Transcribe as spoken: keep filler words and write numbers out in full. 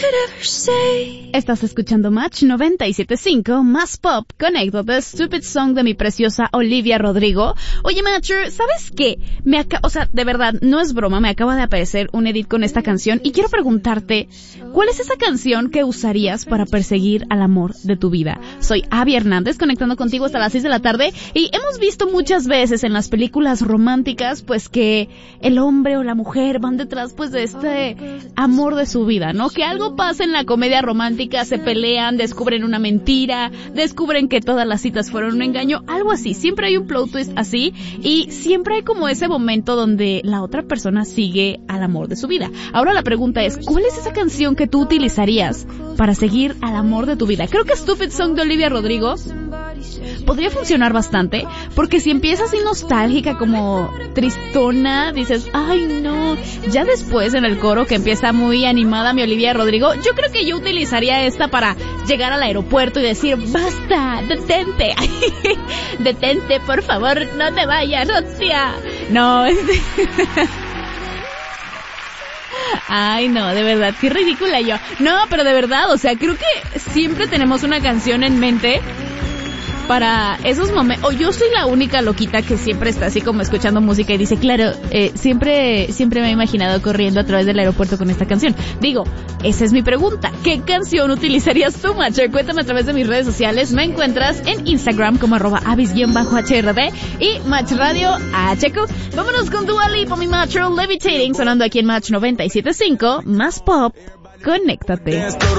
Estás escuchando Match noventa y siete punto cinco, más pop, conéctate, Stupid Song de mi preciosa Olivia Rodrigo. Oye, Matcher, ¿sabes qué? Me acaba, o sea, de verdad, no es broma, me acaba de aparecer un edit con esta canción y quiero preguntarte, ¿cuál es esa canción que usarías para perseguir al amor de tu vida? Soy Abby Hernández, conectando contigo hasta las seis de la tarde y hemos visto muchas veces en las películas románticas, pues que el hombre o la mujer van detrás, pues, de este amor de su vida, ¿no? Que algo pasa en la comedia romántica, se pelean, descubren una mentira, descubren que todas las citas fueron un engaño, algo así. Siempre hay un plot twist así y siempre hay como ese momento donde la otra persona sigue al amor de su vida. Ahora la pregunta es, ¿cuál es esa canción que tú utilizarías para seguir al amor de tu vida? Creo que Stupid Song de Olivia Rodrigo podría funcionar bastante, porque si empiezas así nostálgica, como tristona, dices, ay no, ya después en el coro que empieza muy animada mi Olivia Rodrigo, yo creo que yo utilizaría esta para llegar al aeropuerto y decir, basta, detente, detente, por favor, no te vayas, hostia. No, este... Ay, no, de verdad, qué ridícula yo. No, pero de verdad, o sea, creo que siempre tenemos una canción en mente para esos momentos. O yo soy la única loquita que siempre está así como escuchando música y dice, claro, eh, siempre siempre me he imaginado corriendo a través del aeropuerto con esta canción. Digo, esa es mi pregunta. ¿Qué canción utilizarías tú, Matcher? Cuéntame a través de mis redes sociales. Me encuentras en Instagram como arroba avis-H R D y Match Radio H Q. Vámonos con Dua Lipa, mi Matcher, Levitating, sonando aquí en Match noventa y siete punto cinco, más pop, conéctate.